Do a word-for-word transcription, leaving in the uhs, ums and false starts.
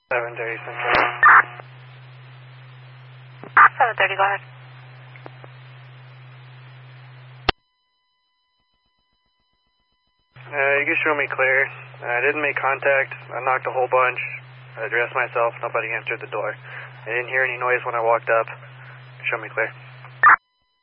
seven thirty Central. seven thirty, go ahead. Uh, you can show me clear. I didn't make contact. I knocked a whole bunch. I addressed myself. Nobody answered the door. I didn't hear any noise when I walked up. Show me clear.